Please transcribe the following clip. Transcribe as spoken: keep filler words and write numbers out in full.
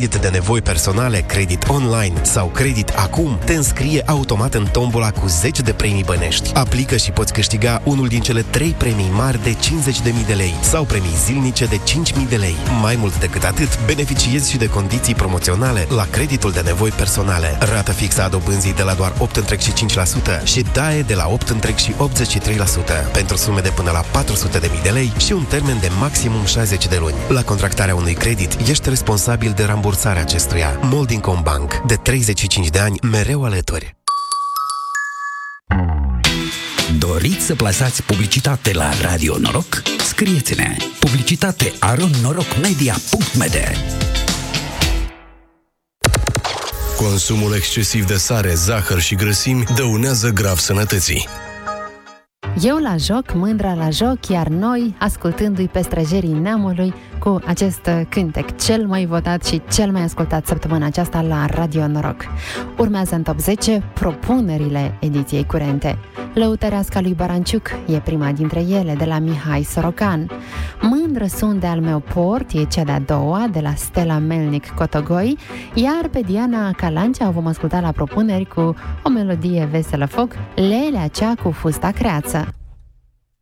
credit de nevoi personale, credit online sau credit acum, te înscrie automat în tombola cu zece de premii bănești. Aplică și poți câștiga unul din cele trei premii mari de cincizeci de mii de lei sau premii zilnice de cinci mii de lei. Mai mult decât atât, beneficiezi și de condiții promoționale la creditul de nevoi personale. Rată fixă a dobânzii de la doar opt virgulă cinci la sută și D A E de la opt virgulă optzeci și trei la sută pentru sume de până la patru sute de mii de lei și un termen de maximum șaizeci de luni. La contractarea unui credit, ești responsabil de rambursarea acestuia. Moldingcom Bank, de treizeci și cinci de ani, mereu alături. Doriți să plasați publicitate la Radio Noroc? Scrieți-ne publicitate arond noroc media punct m d. Consumul excesiv de sare, zahăr și grăsimi dăunează grav sănătății. Eu la joc, mândra la joc, iar noi ascultându-i pe străjerii neamului cu acest cântec cel mai votat și cel mai ascultat săptămâna aceasta la Radio Noroc. Urmează în top zece propunerile ediției curente. Lăutăreasca lui Baranciuc e prima dintre ele, de la Mihai Sorocan. Mândră sunt de al meu port e cea de-a doua, de la Stella Melnic Cotogoi, iar pe Diana Calancea o vom asculta la propuneri cu o melodie veselă foc, Lelea cea cu fusta creață.